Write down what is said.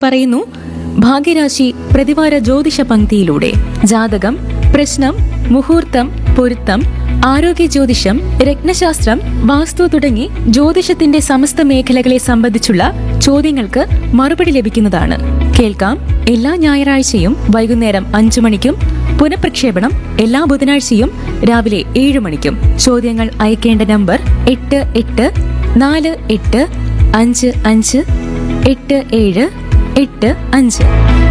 പറയുന്നു ഭാഗ്യരാശി പ്രതിവാര ജ്യോതിഷ പങ്ക്തിയിലൂടെ. ജാതകം, പ്രശ്നം, മുഹൂർത്തം, പൊരുത്തം, ആരോഗ്യ ജ്യോതിഷം, രത്നശാസ്ത്രം, വാസ്തു തുടങ്ങി ജ്യോതിഷത്തിന്റെ സമസ്ത മേഖലകളെ സംബന്ധിച്ചുള്ള ചോദ്യങ്ങൾക്ക് മറുപടി ലഭിക്കുന്നതാണ്. കേൾക്കാം എല്ലാ ഞായറാഴ്ചയും വൈകുന്നേരം 5 മണിക്കും, പുനഃപ്രക്ഷേപണം എല്ലാ ബുധനാഴ്ചയും രാവിലെ 7 മണിക്കും. ചോദ്യങ്ങൾ അയക്കേണ്ട നമ്പർ 8848558585.